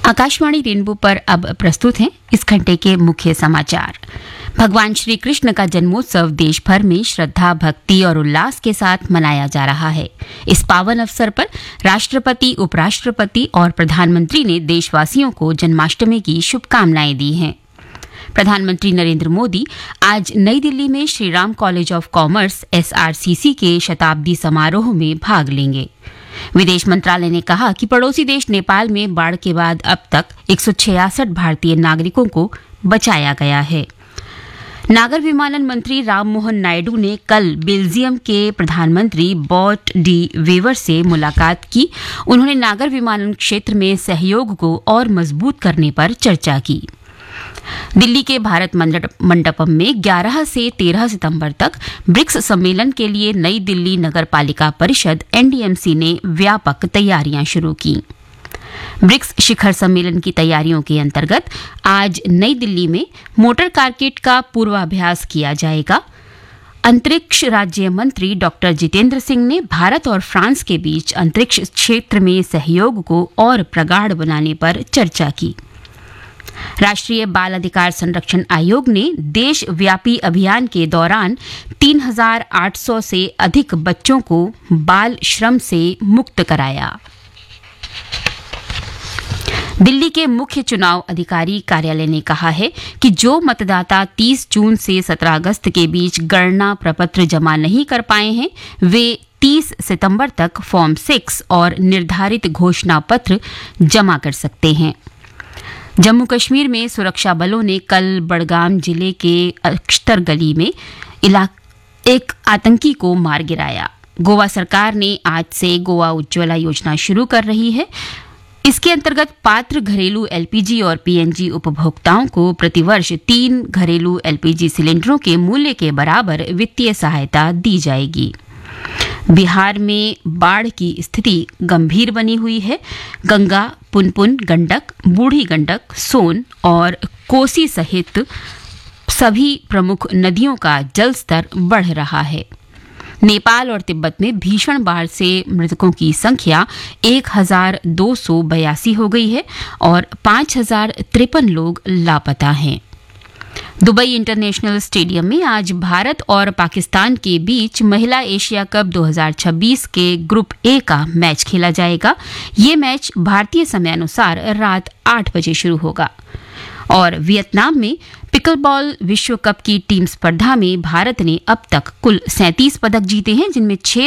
Akashvani rainbow पर अब प्रस्तुत हैं इस घंटे के मुख्य समाचार। भगवान श्री कृष्ण का जन्मोत्सव देश भर में श्रद्धा, भक्ति और उल्लास के साथ मनाया जा रहा है। इस पावन अवसर पर राष्ट्रपति, उपराष्ट्रपति और प्रधानमंत्री ने देशवासियों को जन्माष्टमी की शुभकामनाएं दी हैं। प्रधानमंत्री नरेंद्र मोदी आज नई दिल्ली में Shri Ram college of commerce SRCC के शताब्दी समारोह में भाग लेंगे। विदेश मंत्रालय ने कहा कि पड़ोसी देश नेपाल में बाढ़ के बाद अब तक 166 भारतीय नागरिकों को बचाया गया है। नागर विमानन मंत्री राममोहन नायडू ने कल बेल्जियम के प्रधानमंत्री बॉट डी वेवर से मुलाकात की। उन्होंने नागर विमानन क्षेत्र में सहयोग को और मजबूत करने पर चर्चा की। दिल्ली के भारत मंडपम में 11 से 13 सितंबर तक ब्रिक्स सम्मेलन के लिए नई दिल्ली नगर पालिका परिषद NDMC ने व्यापक तैयारियां शुरू की। ब्रिक्स शिखर सम्मेलन की तैयारियों के अंतर्गत आज नई दिल्ली में मोटर कारकेट का पूर्वाभ्यास किया जाएगा। अंतरिक्ष राज्य मंत्री डॉक्टर जितेंद्र सिंह ने भारत और फ्रांस के बीच अंतरिक्ष क्षेत्र में सहयोग को और प्रगाढ़ बनाने पर चर्चा की। राष्ट्रीय बाल अधिकार संरक्षण आयोग ने देशव्यापी अभियान के दौरान 3,800 से अधिक बच्चों को बाल श्रम से मुक्त कराया। दिल्ली के मुख्य चुनाव अधिकारी कार्यालय ने कहा है कि जो मतदाता 30 जून से 17 अगस्त के बीच गणना प्रपत्र जमा नहीं कर पाए हैं, वे 30 सितंबर तक फॉर्म 6 और निर्धारित घोषणा पत्र जमा कर सकते हैं। जम्मू कश्मीर में सुरक्षा बलों ने कल बडगाम जिले के अख्तर गली में एक आतंकी को मार गिराया। गोवा सरकार ने आज से गोवा उज्ज्वला योजना शुरू कर रही है। इसके अंतर्गत पात्र घरेलू LPG और PNG उपभोक्ताओं को प्रतिवर्ष 3 घरेलू LPG सिलेंडरों के मूल्य के बराबर वित्तीय सहायता दी जाएगी। बिहार में बाढ़ की स्थिति गंभीर बनी हुई है। गंगा, पुनपुन, गंडक, बूढ़ी गंडक, सोन और कोसी सहित सभी प्रमुख नदियों का जलस्तर बढ़ रहा है। नेपाल और तिब्बत में भीषण बाढ़ से मृतकों की संख्या 1,282 हो गई है और 5,053 लोग लापता हैं। दुबई इंटरनेशनल स्टेडियम में आज भारत और पाकिस्तान के बीच महिला एशिया कप 2026 के ग्रुप A का मैच खेला जाएगा। ये मैच भारतीय समयानुसार रात 8 बजे शुरू होगा। और वियतनाम में पिकलबॉल विश्व कप की टीम स्पर्धा में भारत ने अब तक कुल 37 पदक जीते हैं, जिनमें 6